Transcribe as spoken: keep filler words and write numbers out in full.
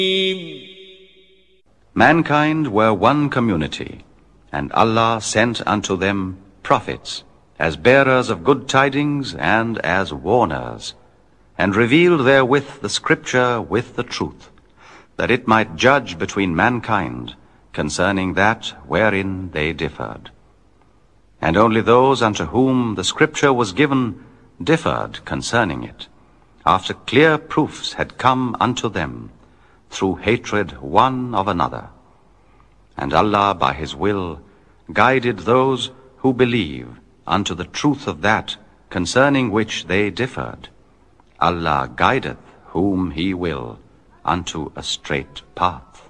Mankind were one community, and Allah sent unto them prophets, as bearers of good tidings and as warners, and revealed therewith the scripture with the truth, that it might judge between mankind concerning that wherein they differed. And only those unto whom the scripture was given differed concerning it, after clear proofs had come unto them, through hatred one of another. And Allah by his will guided those who believe unto the truth of that concerning which they differed. Allah guideth whom he will unto a straight path.